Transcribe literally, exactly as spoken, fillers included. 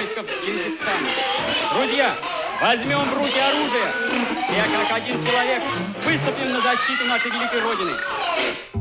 войсков Чингисхана. Друзья, возьмем в руки оружие. Все как один человек выступим на защиту нашей великой Родины.